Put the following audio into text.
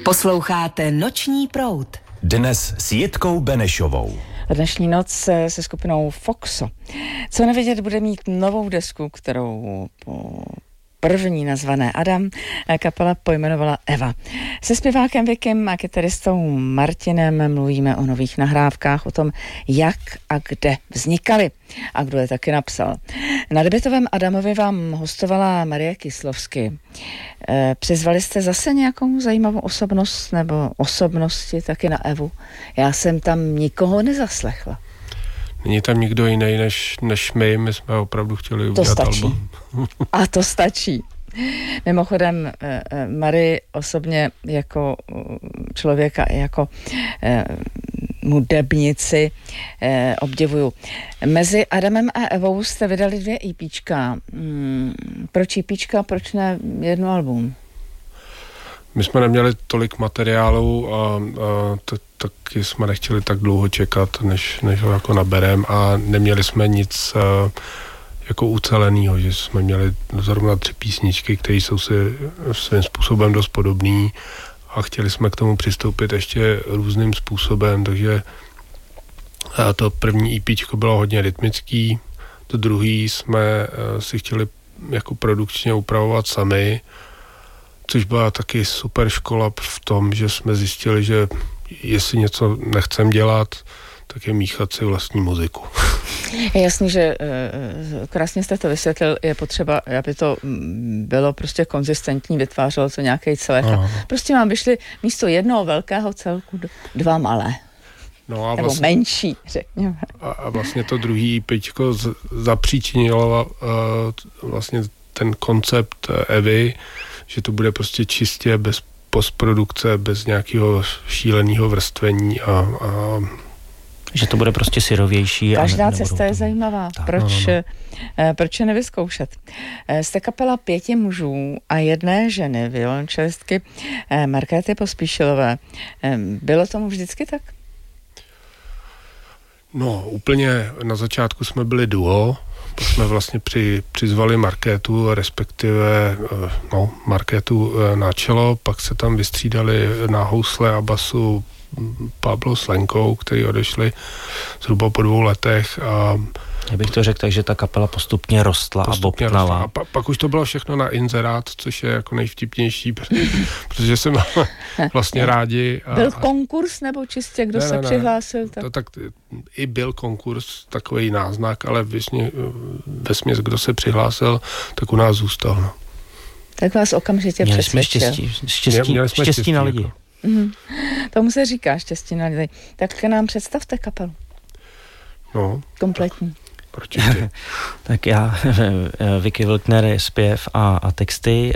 Posloucháte Noční proud. Dnes s Jitkou Benešovou. Dnešní noc se skupinou Foxo. Co nevědět, bude mít novou desku, kterou po první nazvané Adam kapela pojmenovala Eva. Se zpěvákem Vikem a kytaristou Martinem mluvíme o nových nahrávkách, o tom, jak a kde vznikaly a kdo je taky napsal. Na debutovém Adamovi vám hostovala Marie Kislovsky. Přizvali jste zase nějakou zajímavou osobnost nebo osobnosti taky na Evu? Já jsem tam nikoho nezaslechla. Není tam nikdo jiný než my jsme opravdu chtěli udělat album. A to stačí. Mimochodem, Marii osobně jako člověka, jako hudebnici obdivuju. Mezi Adamem a Evou jste vydali 2 EPčka. Proč EPčka, proč ne jedno album? My jsme neměli tolik materiálu a taky jsme nechtěli tak dlouho čekat, než ho jako naberem, a neměli jsme nic jako ucelenýho, že jsme měli zrovna 3 písničky, které jsou si svým způsobem dost podobný a chtěli jsme k tomu přistoupit ještě různým způsobem, takže to první EPčko bylo hodně rytmický, to druhý jsme si chtěli jako produkčně upravovat sami, což byla taky super škola v tom, že jsme zjistili, že jestli něco nechcem dělat, tak je míchat si vlastní muziku. Je jasný, že krásně jste to vysvětlil, je potřeba, aby to bylo prostě konzistentní, vytvářelo to nějaký celek. Prostě vám vyšly místo jednoho velkého celku 2 malé. No a nebo vlastně, menší, řekněme. A vlastně to druhý EPčko zapříčinilo vlastně ten koncept Evy, že to bude prostě čistě bez postprodukce, bez nějakého šíleného vrstvení a že to bude prostě syrovější. Každá cesta je zajímavá. Proč je nevyzkoušet? Jste kapela 5 mužů a 1 ženy, violončelistky Markéty Pospíšilové. Bylo tomu vždycky tak? No, úplně na začátku jsme byli duo, pak jsme vlastně přizvali Markétu, respektive Markétu na čelo, pak se tam vystřídali na housle a basu Pablo s Lenkou, který odešli zhruba po 2 letech. A já bych to řekl tak, že ta kapela postupně rostla a bobtnala. A pak už to bylo všechno na inzerát, což je jako nejvtipnější, protože jsme vlastně rádi. Byl konkurs nebo čistě kdo se přihlásil? Tak i byl konkurs, takový náznak, ale vesměs, kdo se přihlásil, tak u nás zůstal. No. Tak vás okamžitě přesvědčil. Měli jsme štěstí na lidi. Jako. Tomu se říká štěstí na lidi. Tak nám představte kapelu. No. Kompletní. Určitě. Tak já, Vicky Wilkner je zpěv a texty.